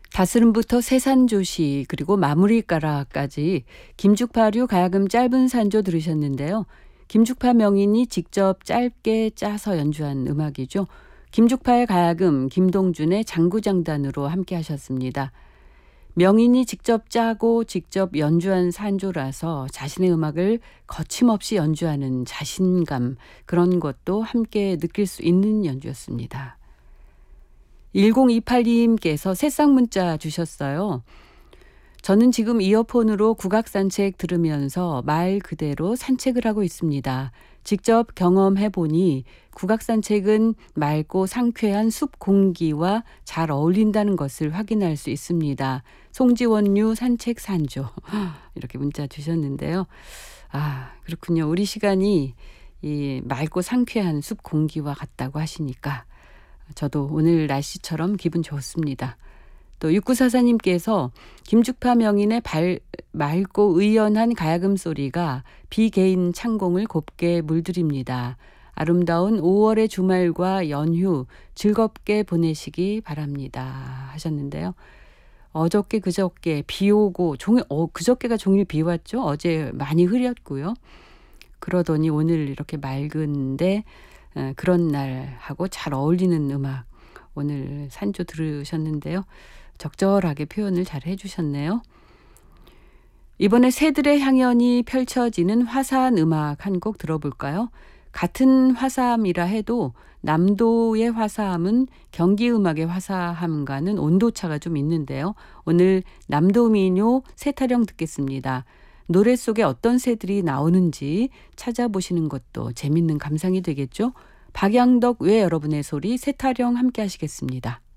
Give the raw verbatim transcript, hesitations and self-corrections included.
다스름부터 새산조시 그리고 마무리가라까지 김죽파류 가야금 짧은 산조 들으셨는데요. 김죽파 명인이 직접 짧게 짜서 연주한 음악이죠. 김죽파의 가야금 김동준의 장구장단으로 함께 하셨습니다. 명인이 직접 짜고 직접 연주한 산조라서 자신의 음악을 거침없이 연주하는 자신감, 그런 것도 함께 느낄 수 있는 연주였습니다. 일공이팔님께서 새싹 문자 주셨어요. 저는 지금 이어폰으로 국악산책 들으면서 말 그대로 산책을 하고 있습니다. 직접 경험해보니 국악산책은 맑고 상쾌한 숲 공기와 잘 어울린다는 것을 확인할 수 있습니다. 송지원류 산책 산조. 이렇게 문자 주셨는데요. 아, 그렇군요. 우리 시간이 이 맑고 상쾌한 숲 공기와 같다고 하시니까 저도 오늘 날씨처럼 기분 좋습니다. 또 육구사사님께서 김죽파 명인의 발, 맑고 의연한 가야금 소리가 비개인 창공을 곱게 물들입니다. 아름다운 오월의 주말과 연휴 즐겁게 보내시기 바랍니다 하셨는데요. 어저께 그저께 비 오고 종일, 어, 그저께가 종일 비 왔죠. 어제 많이 흐렸고요. 그러더니 오늘 이렇게 맑은데 에, 그런 날하고 잘 어울리는 음악 오늘 산조 들으셨는데요. 적절하게 표현을 잘 해주셨네요. 이번에 새들의 향연이 펼쳐지는 화사한 음악 한 곡 들어볼까요? 같은 화사함이라 해도 남도의 화사함은 경기 음악의 화사함과는 온도차가 좀 있는데요. 오늘 남도민요 새타령 듣겠습니다. 노래 속에 어떤 새들이 나오는지 찾아보시는 것도 재밌는 감상이 되겠죠. 박양덕 외 여러분의 소리 새타령 함께 하시겠습니다.